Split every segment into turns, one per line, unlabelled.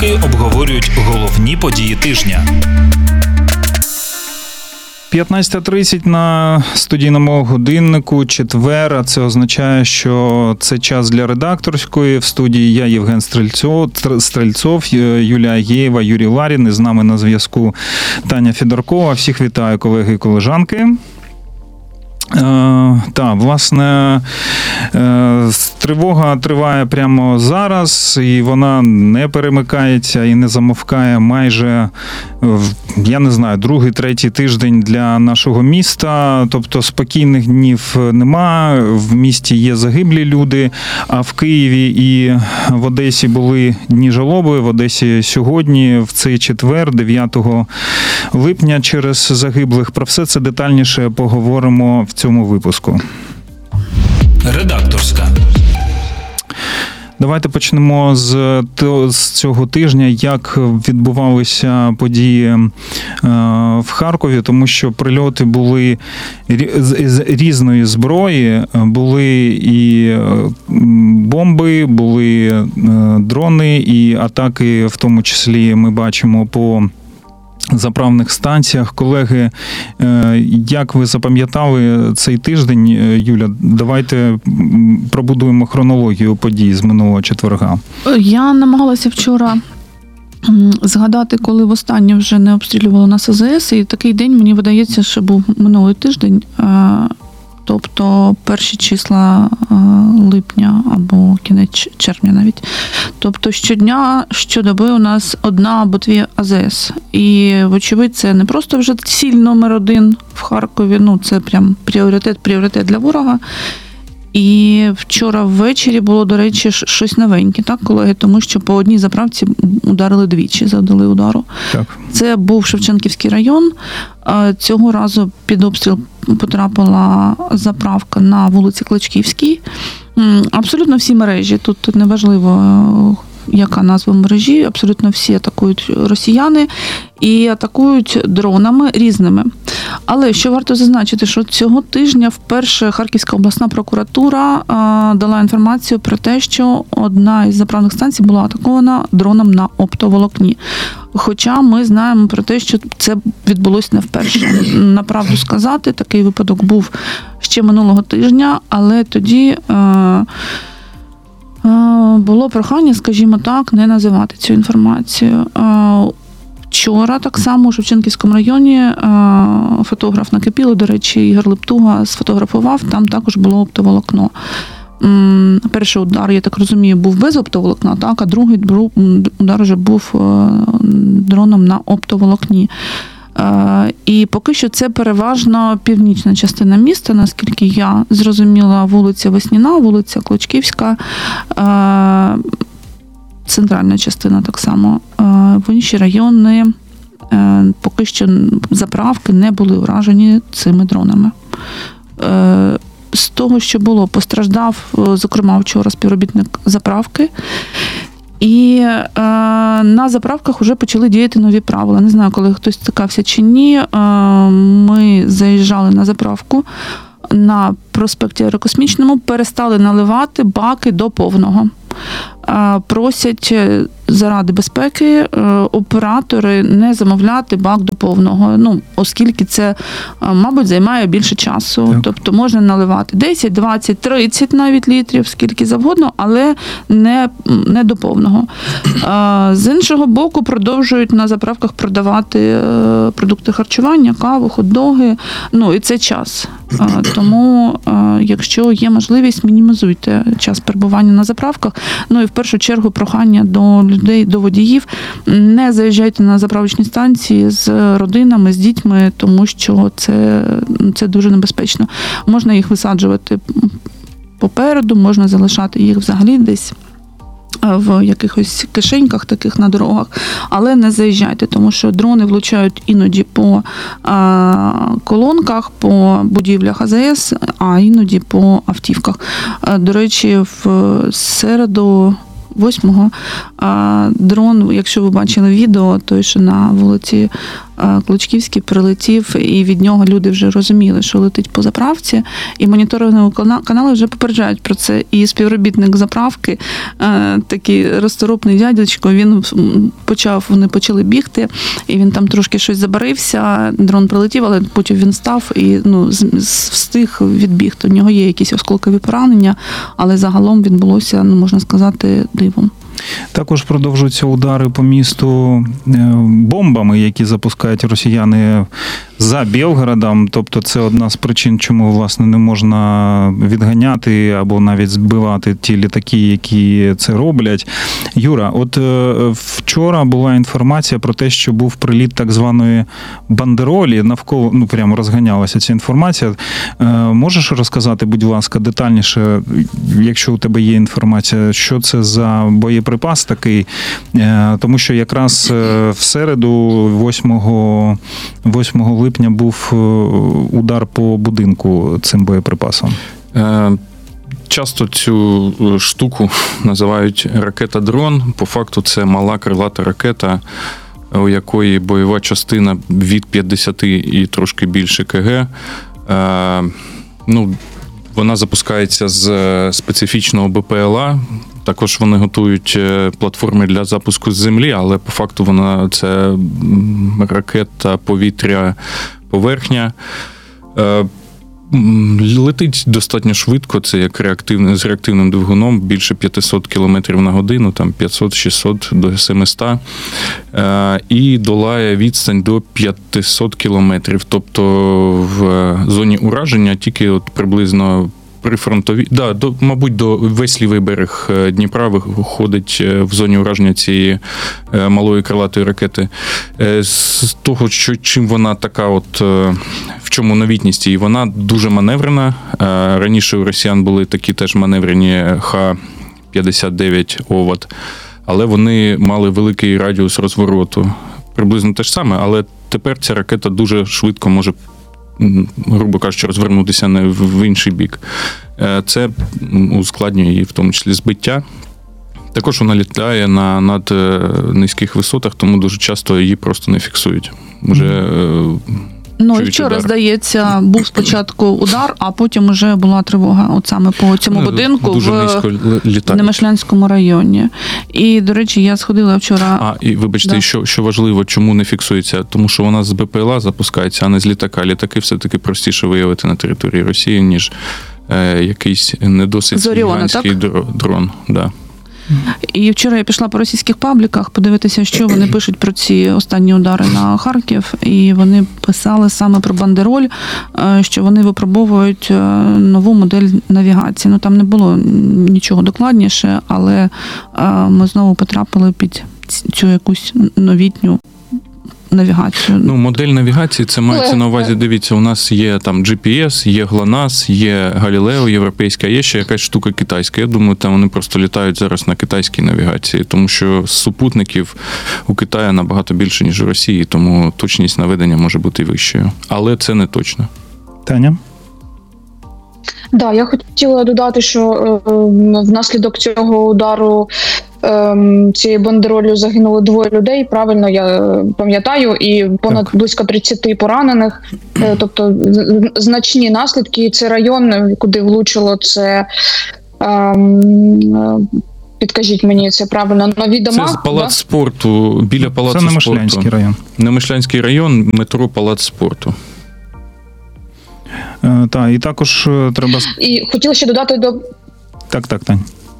Зірки обговорюють головні події тижня. 15:30 на студійному годиннику, четвер, а це означає, що це час для редакторської. В студії я, Євген Стрельцов, Юлія Агєєва, Юрій Ларін, і з нами на зв'язку Таня Федоркова. Всіх вітаю, колеги і колежанки. Так, власне, тривога триває прямо зараз, і вона не перемикається і не замовкає майже, я не знаю, другий, третій тиждень для нашого міста. Тобто спокійних днів нема, в місті є загиблі люди, а в Києві і в Одесі були дні жалоби. В Одесі сьогодні, в цей четвер, 9 липня, через загиблих. Про все це детальніше поговоримо в цьому випуску. Редакторська. Давайте почнемо з цього тижня, як відбувалися події в Харкові, тому що прильоти були з різної зброї, були і бомби, були дрони, і атаки, в тому числі ми бачимо по заправних станціях. Колеги, як ви запам'ятали цей тиждень, Юля, давайте пробудуємо хронологію подій з минулого четверга.
Я намагалася вчора згадати, коли востаннє вже не обстрілювало нас АЗС, і такий день, мені видається, що був минулий тиждень, тобто перші числа липня або кінець червня навіть. Тобто щодоби у нас одна або дві АЗС. І, вочевидь, це не просто вже ціль номер один в Харкові, це прям пріоритет для ворога. І вчора ввечері було, до речі, щось новеньке, так, колеги? Тому що по одній заправці ударили двічі, завдали удару. Так. Це був Шевченківський район. Цього разу під обстріл потрапила заправка на вулиці Клочківській. Абсолютно всі мережі, тут неважливо, яка назва мережі, абсолютно всі атакують росіяни і атакують дронами різними. Але що варто зазначити, що цього тижня вперше Харківська обласна прокуратура дала інформацію про те, що одна із заправних станцій була атакована дроном на оптоволокні. Хоча ми знаємо про те, що це відбулося не вперше. Направду сказати, такий випадок був ще минулого тижня, але тоді було прохання, скажімо так, не називати цю інформацію. Вчора так само у Шевченківському районі фотограф накипіло, до речі, Ігор Лептуга сфотографував, там також було оптоволокно. Перший удар, я так розумію, був без оптоволокна, так, а другий удар вже був дроном на оптоволокні. І поки що це переважно північна частина міста, наскільки я зрозуміла, вулиця Весняна, вулиця Клочківська, центральна частина так само. В інші райони поки що заправки не були уражені цими дронами. З того, що було, постраждав, зокрема, вчора співробітник заправки. І на заправках вже почали діяти нові правила. Не знаю, коли хтось стикався чи ні. Ми заїжджали на заправку на проспекті Аерокосмічному, перестали наливати баки до повного. Просять заради безпеки оператори не замовляти бак до повного, оскільки це, мабуть, займає більше часу. Так. Тобто можна наливати 10, 20, 30 навіть літрів, скільки завгодно, але не до повного. З іншого боку, продовжують на заправках продавати продукти харчування, каву, хот-доги, і це час. Тому, якщо є можливість, мінімізуйте час перебування на заправках. І в першу чергу прохання до людей, до водіїв, не заїжджайте на заправочні станції з родинами, з дітьми, тому що це дуже небезпечно. Можна їх висаджувати попереду, можна залишати їх взагалі десь в якихось кишеньках таких на дорогах, але не заїжджайте, тому що дрони влучають іноді по колонках, по будівлях АЗС, а іноді по автівках. До речі, в середу 8-го дрон, якщо ви бачили відео, той, що на вулиці Клочківський прилетів, і від нього люди вже розуміли, що летить по заправці, і моніторингові канали вже попереджають про це. І співробітник заправки, такий розторопний дядечко, вони почали бігти, і він там трошки щось забарився, дрон прилетів, але потім він став і встиг відбігти. У нього є якісь осколкові поранення, але загалом відбулося, можна сказати, дивом.
Також продовжуються удари по місту бомбами, які запускають росіяни за Білгородом. Тобто це одна з причин, чому, власне, не можна відганяти або навіть збивати ті літаки, які це роблять. Юра, от вчора була інформація про те, що був приліт так званої бандеролі, навколо, прямо розганялася ця інформація. Можеш розказати, будь ласка, детальніше, якщо у тебе є інформація, що це за боєприпас такий? Тому що якраз в середу, 8 липня, був удар по будинку цим боєприпасом.
Часто цю штуку називають ракета-дрон. По факту це мала крилата ракета, у якої бойова частина від 50 і трошки більше кг. Вона запускається з специфічного БПЛА. Також вони готують платформи для запуску з землі, але по факту це ракета повітря-поверхня. Летить достатньо швидко, це як з реактивним двигуном, більше 500 км на годину, там 500-600 до 700, і долає відстань до 500 км. Тобто в зоні ураження тільки приблизно прифронтові, мабуть, весь лівий берег Дніпра виходить в зоні ураження цієї малої крилатої ракети. З того, чим вона така, в чому новітність її, вона дуже маневрена. Раніше у росіян були такі теж маневрені Х-59 ОВАД, але вони мали великий радіус розвороту. Приблизно те ж саме, але тепер ця ракета дуже швидко може, грубо кажучи, розвернутися в інший бік. Це ускладнює її, в тому числі, збиття. Також вона літає на низьких висотах, тому дуже часто її просто не фіксують.
І вчора, здається, був спочатку удар, а потім вже була тривога от саме по цьому будинку в Немишлянському районі. І, до речі, я сходила вчора...
І вибачте, що важливо, чому не фіксується? Тому що вона з БПЛА запускається, а не з літака. Літаки все-таки простіше виявити на території Росії, ніж якийсь не досить гігантський дрон. Да.
І вчора я пішла по російських пабліках подивитися, що вони пишуть про ці останні удари на Харків, і вони писали саме про бандероль, що вони випробовують нову модель навігації. Там не було нічого докладніше, але ми знову потрапили під цю якусь новітню навігацію.
Модель навігації, це мається на увазі, дивіться, у нас є там GPS, є GLONASS, є Galileo європейська, є ще якась штука китайська. Я думаю, там вони просто літають зараз на китайській навігації, тому що супутників у Китаї набагато більше, ніж у Росії, тому точність наведення може бути вищою. Але це не точно.
Таня?
Да, я хотіла додати, що внаслідок цього удару цією бандеролью загинуло 2 людей, правильно я пам'ятаю, і понад близько 30 поранених, тобто значні наслідки. Це район, куди влучило, це, підкажіть мені, це правильно, нові дома?
Це палац спорту, біля палацу спорту.
Це Немишлянський район.
Немишлянський район, метро Палац спорту.
Так, і також треба...
І хотіла ще додати до...
Так, Тань.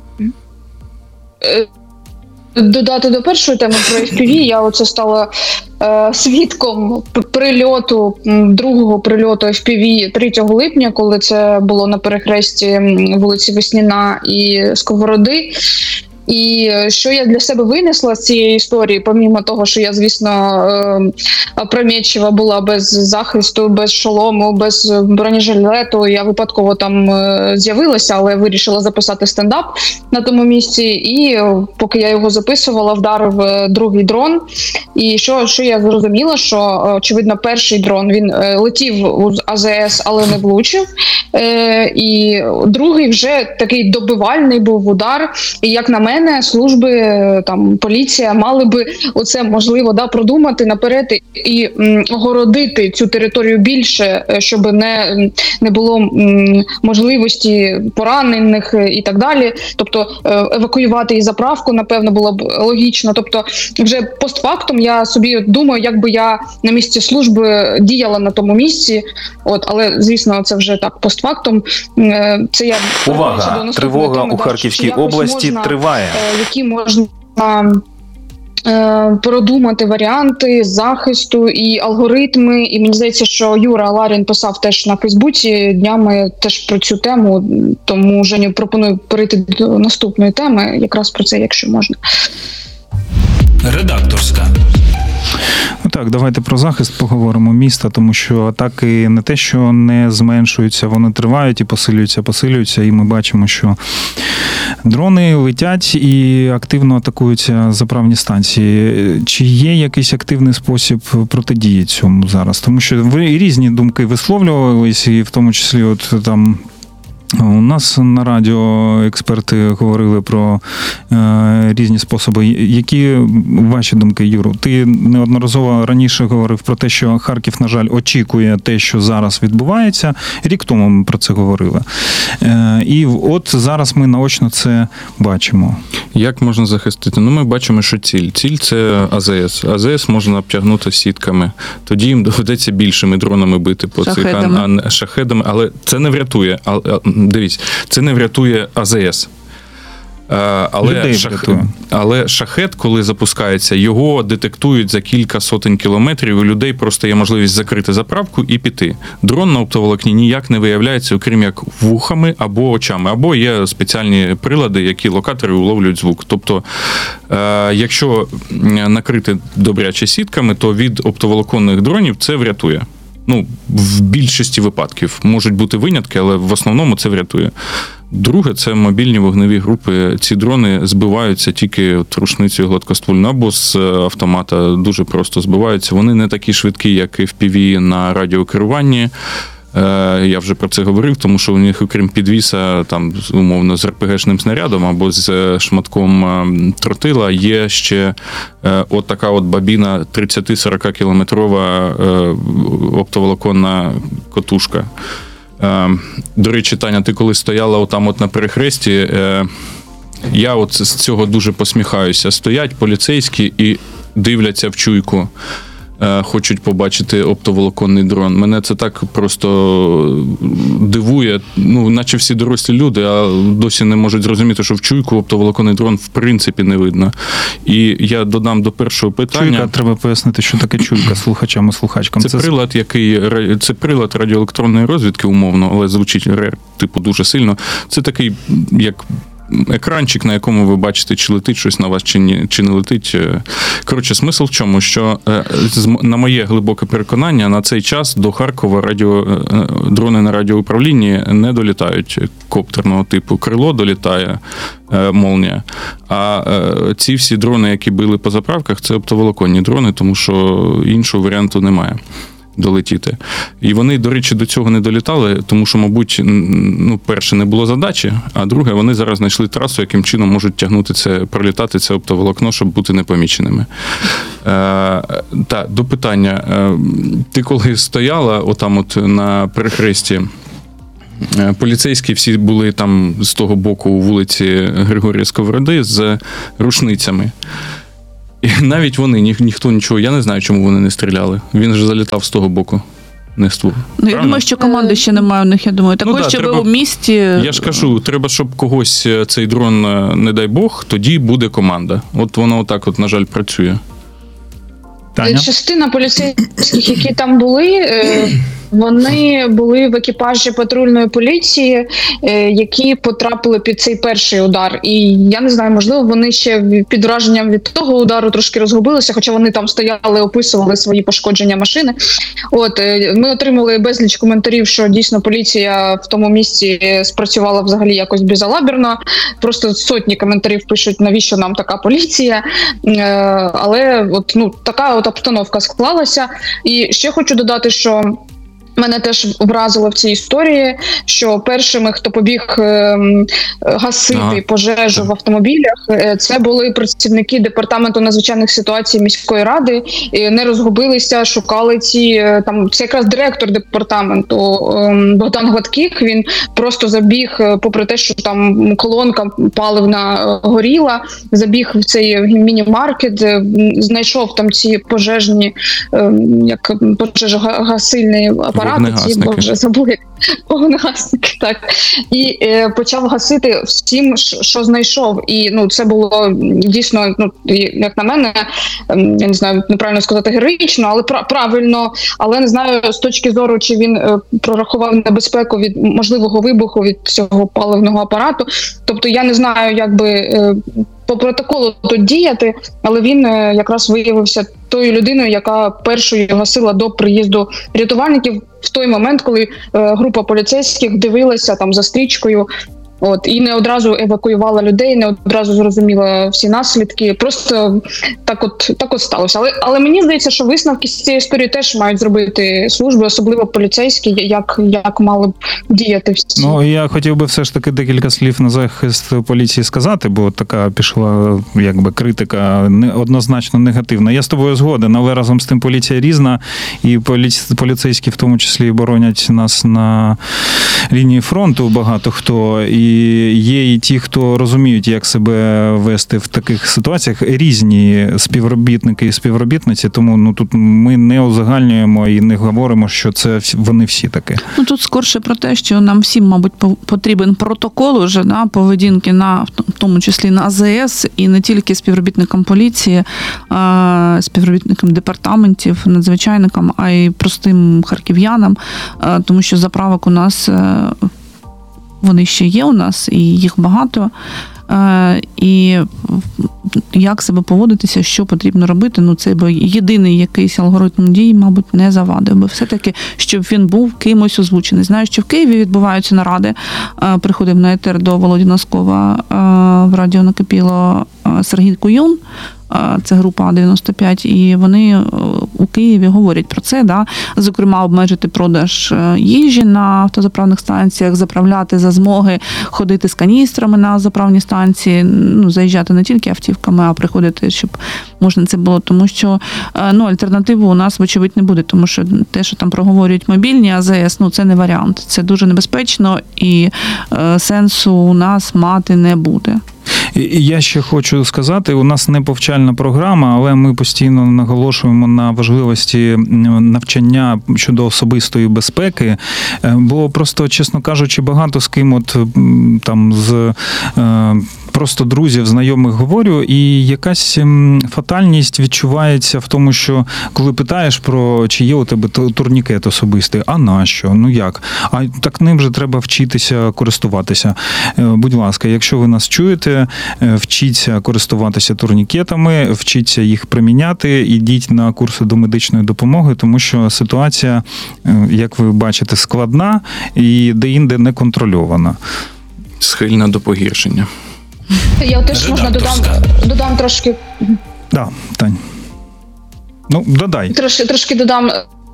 Додати до першої теми про FPV, я стала свідком другого прильоту FPV 3 липня, коли це було на перехресті вулиці Весняна і Сковороди. І що я для себе винесла з цієї історії, помімо того, що я, звісно, опрометчива була без захисту, без шолому, без бронежилету, я випадково там з'явилася, але вирішила записати стендап на тому місці, і поки я його записувала, вдарив другий дрон, І що я зрозуміла, що, очевидно, перший дрон, він летів з АЗС, але не влучив. І другий вже такий добивальний був удар. І, як на мене, служби, там, поліція мали би оце, можливо, продумати наперед і огородити цю територію більше, щоб не було можливості поранених і так далі. Тобто евакуювати і заправку, напевно, було б логічно. Тобто вже постфактум я собі думаю, як би я на місці служби діяла на тому місці. Але, звісно, це вже так постфактум. Це я
Увага! Тривога у Харківській області триває.
Які можна продумати варіанти захисту і алгоритми. І мені здається, що Юра Ларін писав теж на Фейсбуці днями теж про цю тему, тому Женю пропоную перейти до наступної теми, якраз про це, якщо можна.
Редакторська.
Так, давайте про захист поговоримо міста, тому що атаки не те, що не зменшуються, вони тривають і посилюються, і ми бачимо, що дрони летять і активно атакуються заправні станції. Чи є якийсь активний спосіб протидії цьому зараз? Тому що ви різні думки висловлювались, і в тому числі там у нас на радіо експерти говорили про різні способи. Які ваші думки, Юро? Ти неодноразово раніше говорив про те, що Харків, на жаль, очікує те, що зараз відбувається. Рік тому ми про це говорили. І от зараз ми наочно це бачимо.
Як можна захистити? Ми бачимо, що ціль. Ціль – це АЗС. АЗС можна обтягнути сітками. Тоді їм доведеться більшими дронами бити по цих шахедами. Але це не врятує. Дивіться, це не врятує АЗС. Але шахед, коли запускається, його детектують за кілька сотень кілометрів, і у людей просто є можливість закрити заправку і піти. Дрон на оптоволокні ніяк не виявляється, окрім як вухами або очами, або є спеціальні прилади, які локатори уловлюють звук. Тобто, якщо накрити добряче сітками, то від оптоволоконних дронів це врятує. В більшості випадків можуть бути винятки, але в основному це врятує. Друге, це мобільні вогневі групи. Ці дрони збиваються тільки рушницею гладкоствольною або з автомата, дуже просто збиваються. Вони не такі швидкі, як FPV на радіокеруванні. Я вже про це говорив, тому що у них, окрім підвіса, там, умовно, з РПГшним снарядом або з шматком тротила, є ще от така от бабіна 30-40 кілометрова оптоволоконна котушка. До речі, Таня, ти коли стояла отам на перехресті, я от з цього дуже посміхаюся. Стоять поліцейські і дивляться в чуйку. Хочуть побачити оптоволоконний дрон. Мене це так просто дивує. Наче всі дорослі люди, а досі не можуть зрозуміти, що в чуйку оптоволоконний дрон в принципі не видно. І я додам до першого питання.
Чуйка, треба пояснити, що таке чуйка слухачам і слухачкам.
Це прилад радіоелектронної розвідки, умовно, але звучить дуже сильно. Це такий, як екранчик, на якому ви бачите, чи летить щось на вас, чи не летить. Коротше, смисл в чому? Що, на моє глибоке переконання, на цей час до Харкова дрони на радіоуправлінні не долітають коптерного типу. Крило долітає, молнія. А ці всі дрони, які били по заправках, це оптоволоконні дрони, тому що іншого варіанту немає долетіти. І вони, до речі, до цього не долітали, тому що, мабуть, перше, не було задачі, а друге, вони зараз знайшли трасу, яким чином можуть пролітати це оптоволокно, щоб бути непоміченими. До питання. Ти коли стояла отам на перехресті, поліцейські всі були там з того боку у вулиці Григорія Сковороди з рушницями. І навіть вони, ніхто нічого, я не знаю, чому вони не стріляли. Він же залітав з того боку. Не створ.
Я думаю, що команди ще немає у них, я думаю. Також, щоб ви у місті...
Я ж кажу, треба, щоб когось цей дрон, не дай Бог, тоді буде команда. От воно отак, на жаль, працює.
Таня?
Частина поліцейських, які там були, Вони були в екіпажі патрульної поліції, які потрапили під цей перший удар. І я не знаю, можливо, вони ще під враженням від того удару трошки розгубилися, хоча вони там стояли, описували свої пошкодження машини. Ми отримали безліч коментарів, що дійсно поліція в тому місці спрацювала взагалі якось безалаберно. Просто сотні коментарів пишуть, навіщо нам така поліція. Але така обстановка склалася. І ще хочу додати, що мене теж вразило в цій історії, що першими, хто побіг гасити пожежу в автомобілях, це були працівники департаменту надзвичайних ситуацій міської ради, і не розгубилися, шукали це якраз директор департаменту Богдан Гладких, він просто забіг, попри те, що там колонка паливна горіла, забіг в цей міні-маркет, знайшов там ці пожежні, як пожежогасильний апарат, вогнегасники, так. І почав гасити всім, що знайшов. І це було дійсно, як на мене, я не знаю, неправильно сказати героїчно, але правильно, але не знаю з точки зору, чи він прорахував небезпеку від можливого вибуху від цього паливного апарату. Тобто я не знаю, як би по протоколу тут діяти, але він якраз виявився тою людиною, яка першою гасила до приїзду рятувальників в той момент, коли група поліцейських дивилася там за стрічкою, і не одразу евакуювала людей, не одразу зрозуміла всі наслідки. Просто так от сталося. Але мені здається, що висновки з цієї історії теж мають зробити служби, особливо поліцейські, як мали б діяти всі.
Я хотів би все ж таки декілька слів на захист поліції сказати, бо така пішла критика однозначно негативна. Я з тобою згоден, але разом з тим поліція різна, і поліцейські в тому числі боронять нас на лінії фронту багато хто, і є і ті, хто розуміють, як себе вести в таких ситуаціях, різні співробітники і співробітниці, тому тут ми не узагальнюємо і не говоримо, що це вони всі такі.
Тут скорше про те, що нам всім, мабуть, потрібен протокол уже, поведінки в тому числі на АЗС, і не тільки співробітникам поліції, співробітникам департаментів, надзвичайникам, а й простим харків'янам, тому що заправок у нас вони ще є у нас, і їх багато. І як себе поводитися, що потрібно робити, це бо єдиний якийсь алгоритм дій, мабуть, не завадив би. Все-таки, щоб він був кимось озвучений. Знаю, що в Києві відбуваються наради. Приходив на етер до Володі Носкова, в радіо накипіло Сергій Куюн, це група А95, і вони у Києві говорять про це, зокрема, обмежити продаж їжі на автозаправних станціях, заправляти за змоги, ходити з каністрами на заправні станції, заїжджати не тільки автівками, а приходити, щоб можна це було, тому що альтернативи у нас, вочевидь, не буде, тому що те, що там проговорюють мобільні АЗС, це не варіант, це дуже небезпечно, і сенсу у нас мати не буде.
І я ще хочу сказати, у нас не повчальна програма, але ми постійно наголошуємо на важливості навчання щодо особистої безпеки, бо просто, чесно кажучи, багато з ким там з просто друзів, знайомих говорю, і якась фатальність відчувається в тому, що коли питаєш про, чи є у тебе турнікет особистий, а нащо? Як? А так ним же треба вчитися користуватися. Будь ласка, якщо ви нас чуєте, вчіться користуватися турнікетами, вчіться їх приміняти, ідіть на курси до медичної допомоги, тому що ситуація, як ви бачите, складна і де-інде не контрольована.
Схильна до погіршення.
Я теж додам трошки.
Да, Тань. Додай.
Трошки додам.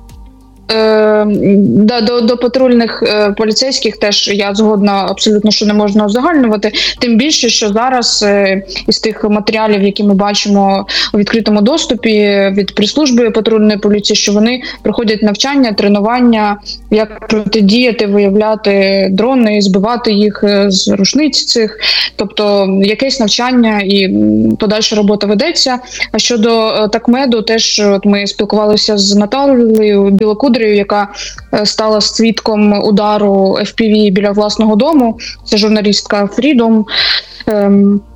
До патрульних поліцейських теж я згодна абсолютно, що не можна узагальнювати. Тим більше, що зараз із тих матеріалів, які ми бачимо у відкритому доступі від прес-служби патрульної поліції, що вони проходять навчання, тренування, як протидіяти, виявляти дрони, збивати їх з рушниць цих. Тобто якесь навчання і подальша робота ведеться. А щодо такмеду, теж ми спілкувалися з Наталією Білокудрою, яка стала свідком удару FPV біля власного дому. Це журналістка Freedom.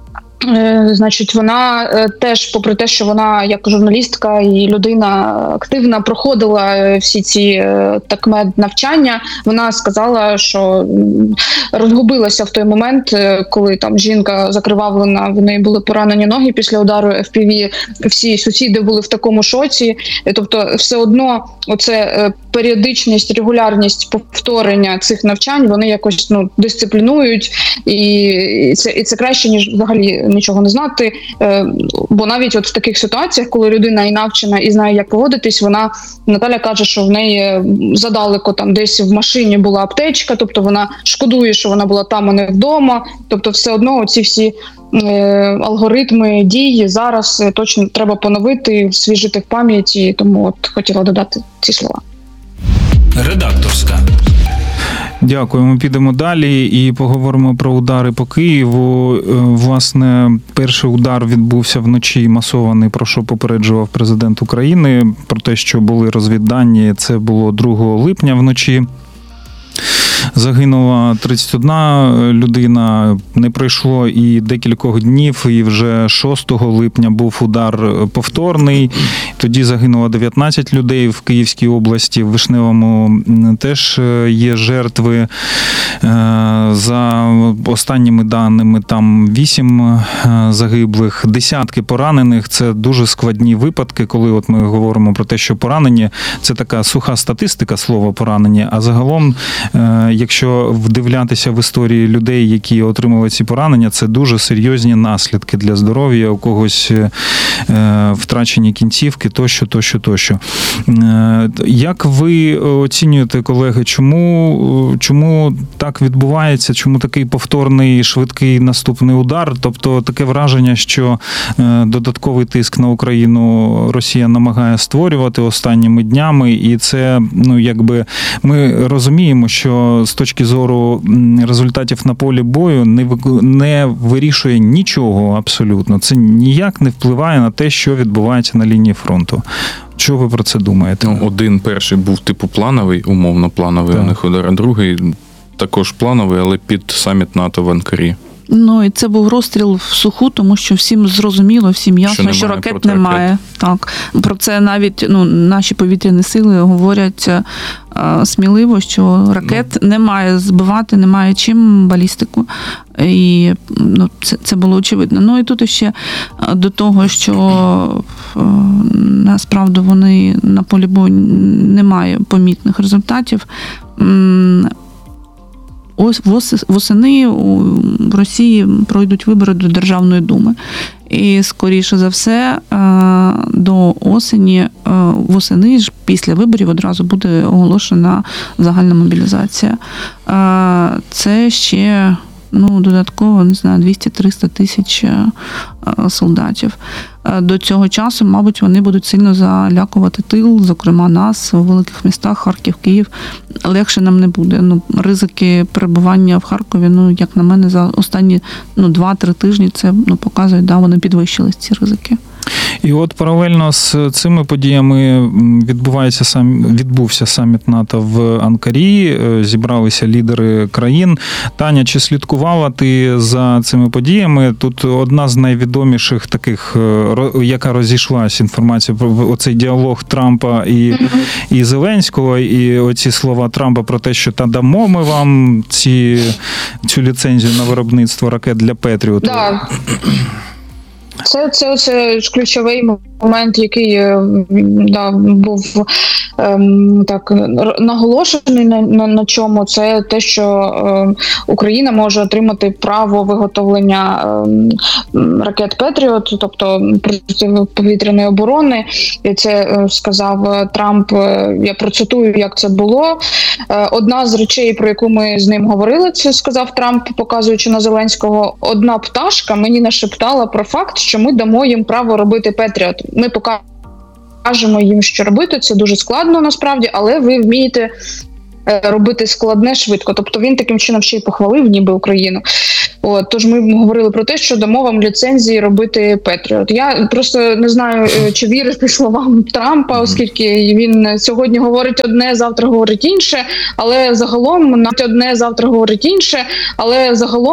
Значить, вона теж, попри те, що вона як журналістка і людина активна, проходила всі ці такмед навчання, вона сказала, що розгубилася в той момент, коли там жінка закривавлена, в неї були поранені ноги після удару FPV, всі сусіди були в такому шоці. Тобто все одно оце періодичність, регулярність повторення цих навчань, вони якось дисциплінують, і це краще, ніж взагалі нічого не знати, бо навіть от в таких ситуаціях, коли людина і навчена, і знає, як поводитись, Наталя каже, що в неї задалеко там десь в машині була аптечка, тобто вона шкодує, що вона була там, а не вдома, тобто все одно ці всі алгоритми дій зараз точно треба поновити, свіжити в пам'яті, тому от хотіла додати ці слова.
Редакторська.
Дякуємо. Підемо далі і поговоримо про удари по Києву. Власне, перший удар відбувся вночі масований, про що попереджував президент України. Про те, що були розвіддані, це було 2 липня вночі. Загинула 31 людина, не пройшло і декількох днів, і вже 6 липня був удар повторний. Тоді загинуло 19 людей в Київській області, в Вишневому теж є жертви. За останніми даними, там 8 загиблих, десятки поранених. Це дуже складні випадки, коли от ми говоримо про те, що поранені – це така суха статистика, слово поранені, а загалом, якщо вдивлятися в історії людей, які отримали ці поранення, це дуже серйозні наслідки для здоров'я, у когось втрачені кінцівки, тощо. Як ви оцінюєте, колеги, чому так відбувається, чому такий повторний швидкий наступний удар? Тобто таке враження, що додатковий тиск на Україну Росія намагає створювати останніми днями, і це, якби, ми розуміємо, що з точки зору результатів на полі бою не вирішує нічого абсолютно. Це ніяк не впливає на те, що відбувається на лінії фронту. Що ви про це думаєте?
Один перший був типу плановий, умовно плановий, у них удар, а другий також плановий, але під саміт НАТО в Анкарі.
І це був розстріл в суху, тому що всім зрозуміло, всім ясно, що ракет немає. Так. Про це навіть наші повітряні сили говорять сміливо, що ракет немає збивати, немає чим балістику. І це було очевидно. І тут ще до того, що насправді вони на полі бою немає помітних результатів. Восени в Росії пройдуть вибори до Державної думи. І, скоріше за все, до восени ж після виборів одразу буде оголошена загальна мобілізація. Це ще додатково, 200-300 тисяч солдатів. До цього часу, мабуть, вони будуть сильно залякувати тил, зокрема нас, у великих містах, Харків, Київ. Легше нам не буде. Ризики перебування в Харкові, як на мене, за останні 2-3 тижні це показують, вони підвищились, ці ризики.
І от паралельно з цими подіями відбувся саміт НАТО в Анкарі, зібралися лідери країн. Таня, чи слідкувала ти за цими подіями? Тут одна з найвідоміших таких, яка розійшлась інформація про оцей діалог Трампа і Зеленського, і оці слова Трампа про те, що дамо ми вам цю ліцензію на виробництво ракет для Петріоту.
Да. Це ключовий момент, який був так наголошений на чому. Це те, що Україна може отримати право виготовлення ракет Петріот, тобто протиповітряної оборони. І це сказав Трамп, я процитую, як це було. Одна з речей, про яку ми з ним говорили, це сказав Трамп, показуючи на Зеленського, одна пташка мені нашептала про факт, що ми дамо їм право робити Петріот. Ми покажемо їм, що робити. Це дуже складно насправді, але ви вмієте робити складне швидко. Тобто він таким чином ще й похвалив ніби Україну. Тож ми говорили про те, що дамо вам ліцензії робити Петріот. Я просто не знаю, чи вірити словам Трампа, оскільки він сьогодні говорить одне, завтра говорить інше, але загалом